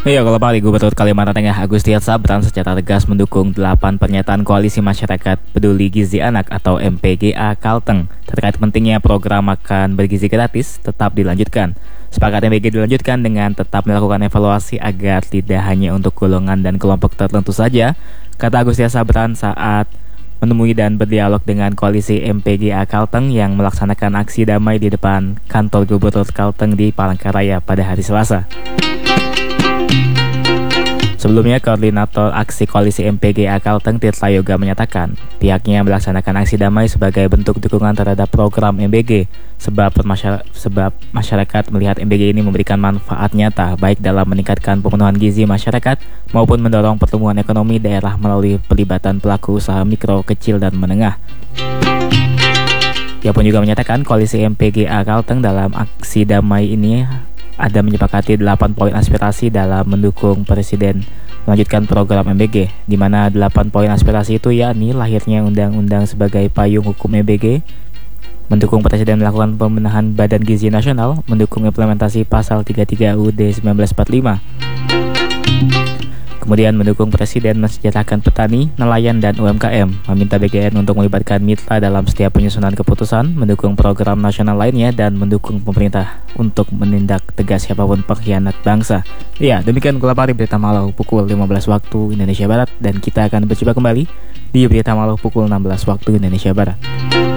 Iya, kalau Pak Gubernur Kalimantan Tengah Agustiat Sabran secara tegas mendukung 8 pernyataan Koalisi Masyarakat Peduli Gizi Anak atau MPGA Kalteng terkait pentingnya program makan bergizi gratis tetap dilanjutkan. Sepakat MPG dilanjutkan dengan tetap melakukan evaluasi agar tidak hanya untuk golongan dan kelompok tertentu saja, kata Agustiat Sabran saat menemui dan berdialog dengan Koalisi MPGA Kalteng yang melaksanakan aksi damai di depan kantor Gubernur Kalteng di Palangkaraya pada hari Selasa. Sebelumnya, Koordinator Aksi Koalisi MPGA Kalteng Tirta Yoga menyatakan pihaknya melaksanakan aksi damai sebagai bentuk dukungan terhadap program MBG sebab masyarakat melihat MBG ini memberikan manfaat nyata baik dalam meningkatkan pemenuhan gizi masyarakat maupun mendorong pertumbuhan ekonomi daerah melalui pelibatan pelaku usaha mikro, kecil, dan menengah. Ia pun juga menyatakan Koalisi MPGA Kalteng dalam aksi damai ini ada menyepakati 8 poin aspirasi dalam mendukung Presiden melanjutkan program MBG, di mana 8 poin aspirasi itu yakni lahirnya undang-undang sebagai payung hukum MBG, mendukung Presiden melakukan pembenahan Badan Gizi Nasional, mendukung implementasi pasal 33 UUD 1945, kemudian mendukung Presiden mensejahterakan petani, nelayan, dan UMKM, meminta BGN untuk melibatkan mitra dalam setiap penyusunan keputusan, mendukung program nasional lainnya, dan mendukung pemerintah untuk menindak tegas siapapun pengkhianat bangsa. Ya, demikian Kulapari Berita Malau pukul 15 waktu Indonesia Barat, dan kita akan berjumpa kembali di Berita Malau pukul 16 waktu Indonesia Barat.